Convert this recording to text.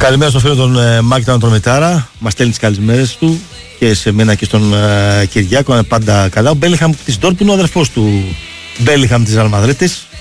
Καλημέρα στον φίλο τον Μάκη τον Τρομετάρα. Μας στέλνει τις καλημέρες του και σε μένα και στον Κυριάκο. Είναι πάντα καλά. Ο Μπέλιχαμ της Ντόρτμουντ είναι ο αδερφός του Μπέλιχαμ της Ρεάλ Μαδρίτης.